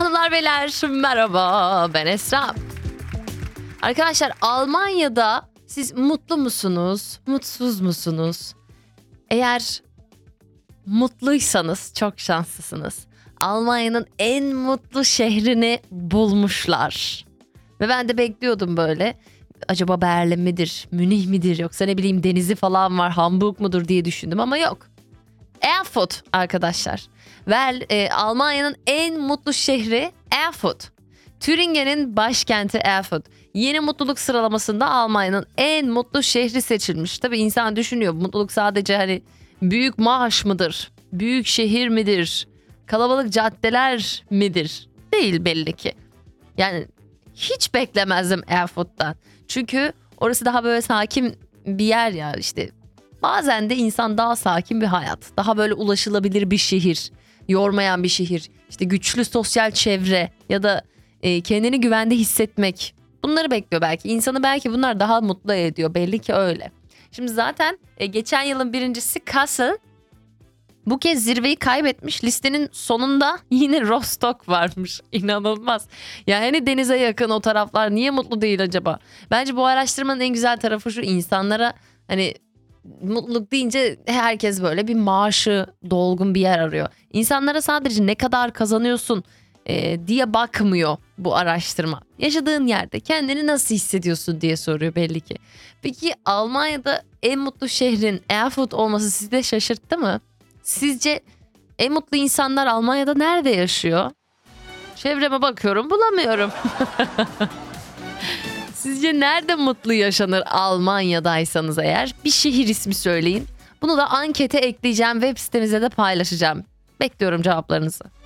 Hanımlar beyler merhaba, ben Esra. Arkadaşlar, Almanya'da siz mutlu musunuz, mutsuz musunuz? Eğer mutluysanız çok şanslısınız. Almanya'nın en mutlu şehrini bulmuşlar. Ve ben de bekliyordum böyle. Acaba Berlin midir, Münih midir, yoksa ne bileyim denizi falan var, Hamburg mudur diye düşündüm ama yok. Erfurt arkadaşlar. Almanya'nın en mutlu şehri Erfurt. Thüringen'in başkenti Erfurt. Yeni mutluluk sıralamasında Almanya'nın en mutlu şehri seçilmiş. Tabii insan düşünüyor, mutluluk sadece hani büyük maaş mıdır? Büyük şehir midir? Kalabalık caddeler midir? Değil belli ki. Yani hiç beklemezdim Erfurt'tan. Çünkü orası daha böyle sakin bir yer ya işte. Bazen de insan daha sakin bir hayat, daha böyle ulaşılabilir bir şehir, yormayan bir şehir, işte güçlü sosyal çevre ya da kendini güvende hissetmek. Bunları bekliyor belki. İnsanı belki bunlar daha mutlu ediyor. Belli ki öyle. Şimdi zaten geçen yılın birincisi Kassel bu kez zirveyi kaybetmiş. Listenin sonunda yine Rostock varmış. İnanılmaz. Yani hani denize yakın o taraflar niye mutlu değil acaba? Bence bu araştırmanın en güzel tarafı şu: insanlara hani mutluluk deyince herkes böyle bir maaşı dolgun bir yer arıyor. İnsanlara sadece ne kadar kazanıyorsun diye bakmıyor bu araştırma. Yaşadığın yerde kendini nasıl hissediyorsun diye soruyor belli ki. Peki Almanya'da en mutlu şehrin Erfurt olması sizi de şaşırttı mı? Sizce en mutlu insanlar Almanya'da nerede yaşıyor? Çevreme bakıyorum, bulamıyorum. Sizce nerede mutlu yaşanır Almanya'daysanız eğer? Bir şehir ismi söyleyin. Bunu da ankete ekleyeceğim, web sitemize de paylaşacağım. Bekliyorum cevaplarınızı.